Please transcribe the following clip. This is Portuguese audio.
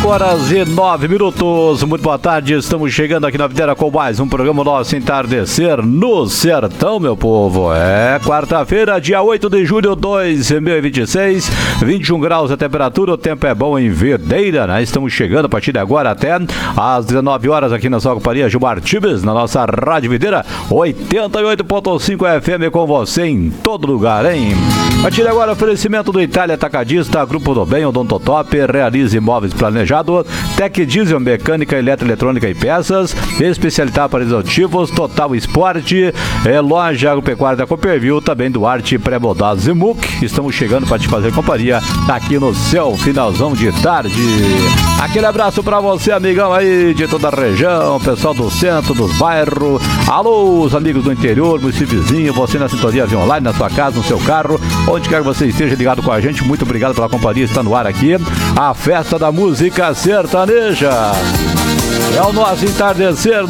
5h09. Muito boa tarde, estamos chegando aqui na Videira com mais um programa Nosso Entardecer no Sertão, meu povo. É quarta-feira, dia 8 de julho de 2026, 21 graus a temperatura, o tempo é bom em Videira, né? Estamos chegando a partir de agora até às 19 horas aqui na sua companhia Gilmar Tibes, na nossa Rádio Videira, 88.5 FM com você em todo lugar, hein? A partir de agora, oferecimento do Itália Atacadista, Grupo do Bem, Odontotop, Realize Imóveis Planejado, Tec Diesel, Mecânica, Eletroeletrônica e Peças, Especialidade para Executivos, Total Esporte, Loja Agropecuária da Copperville, também Duarte Pré-Modados e MUC. Estamos chegando para te fazer companhia aqui no seu finalzão de tarde. Aquele abraço para você, amigão aí de toda a região, pessoal do centro, dos bairros. Alô, os amigos do interior, município vizinho, você na sintonia via online, na sua casa, no seu carro, onde quer que você esteja ligado com a gente. Muito obrigado pela companhia, está no ar aqui a Festa da Música Sertaneja. É o nosso entardecer